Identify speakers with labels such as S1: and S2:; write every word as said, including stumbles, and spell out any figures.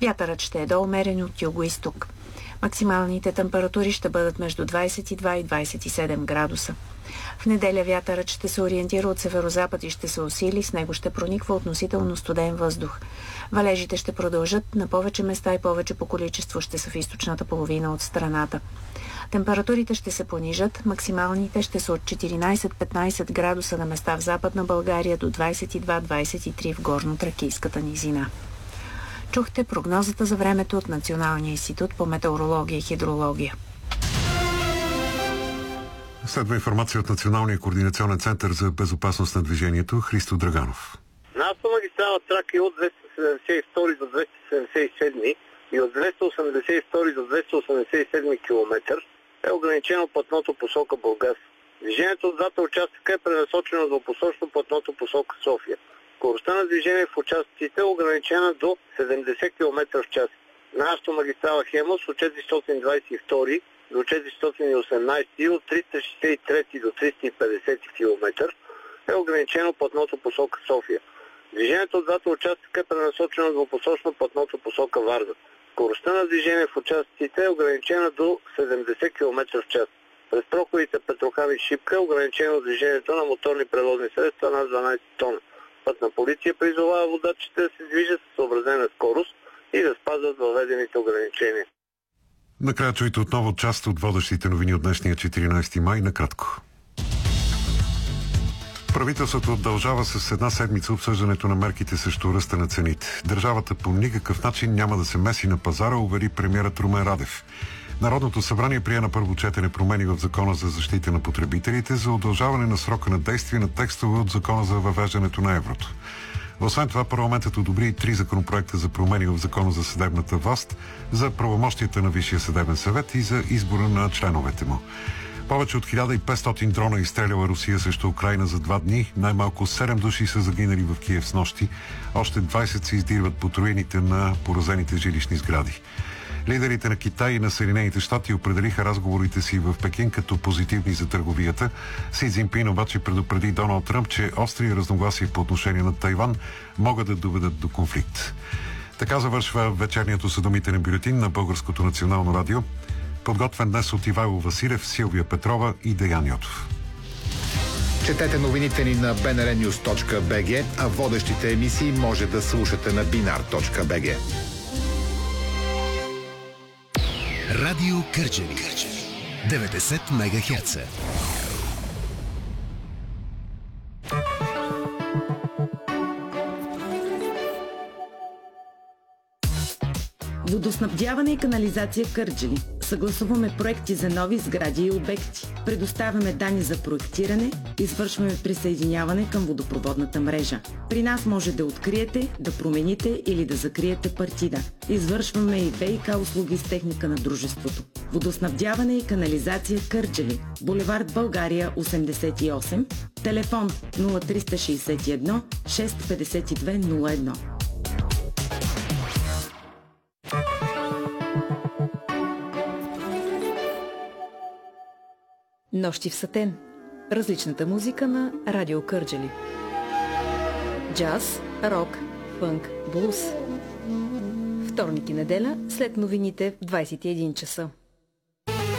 S1: Вятърът ще е до умерен от юго-изток. Максималните температури ще бъдат между двадесет и два и двадесет и седем градуса. В неделя вятърът ще се ориентира от северозапад и ще се усили, с него ще прониква относително студен въздух. Валежите ще продължат, на повече места и повече по количество ще са в източната половина от страната. Температурите ще се понижат, максималните ще са от четиринадесет до петнадесет градуса на места в Западна България до двадесет и два до двадесет и три в Горно-Тракийската низина. Чухте прогнозата за времето от Националния институт по метеорология и хидрология.
S2: Следва информация от Националния координационен център за безопасност на движението. Христо Драганов.
S3: На автомагистрала Тракия от двеста седемдесет и втори до двеста седемдесет и седми и от двеста осемдесет и втори до двеста осемдесет и седми километър е ограничено платното посока Бургас. Движението от двата участъка е пренасочено двупосочно платното посока София. Скоростта на движение в участъците е ограничена до седемдесет километра в час. На автомагистрала Хемус от четиристотин двадесет и втори до четиристотин и осемнадесети и от триста шестдесет и трети до триста и петдесети километър е ограничено платното посока София. Движението от двата участъка е пренасочено двупосочно платното посока Варна. Скоростта на движение в участъците е ограничена до седемдесет километра в час. През проходите Петрохан и Шипка е ограничено движението на моторни превозни средства над дванадесет тона. Пътна полиция призовава водачите да се движат с съобразена скорост и да спазват въведените ограничения.
S2: Накрая чуйте отново част от водещите новини от днешния четиринадесети май накратко. Правителството удължава с една седмица обсъждането на мерките срещу ръста на цените. Държавата по никакъв начин няма да се меси на пазара, увери премиерът Румен Радев. Народното събрание прие на първо четене промени в Закона за защита на потребителите за удължаване на срока на действие на текстове от Закона за въвеждането на еврото. Освен това, парламентът одобри и три законопроекта за промени в Закона за съдебната власт, за правомощията на Висшия съдебен съвет и за избора на членовете му. Повече от хиляда и петстотин дрона изстреляла Русия срещу Украйна за два дни. Най-малко седем души са загинали в Киев с нощи. Още двадесет се издирват под руините на поразените жилищни сгради. Лидерите на Китай и на Съединените щати определиха разговорите си в Пекин като позитивни за търговията. Си Цзинпин обаче предупреди Доналд Тръмп, че остри разногласия по отношение на Тайван могат да доведат до конфликт. Така завършва вечерният осведомителен бюлетин на Българското национално радио. Подготвен днес от Ивайло Василев, Силвия Петрова и Деян Йотов.
S4: Четете новините ни на би ен ар нюз точка би джи, а водещите емисии може да слушате на бинар точка би джи.
S5: Радио Кърджали деветдесет мегахерца.
S6: Водоснабдяване и канализация Кърджали. Съгласуваме проекти за нови сгради и обекти. Предоставяме данни за проектиране, извършваме присъединяване към водопроводната мрежа. При нас може да откриете, да промените или да закриете партида. Извършваме и ВиК услуги с техника на дружеството. Водоснабдяване и канализация Кърджали. Булевард България осемдесет и осем. Телефон нула три шест едно шест пет две нула едно.
S7: Нощи в сатен. Различната музика на Радио Кърджали. Джаз, рок, фънк, блуз. Вторник и неделя след новините в двадесет и един часа.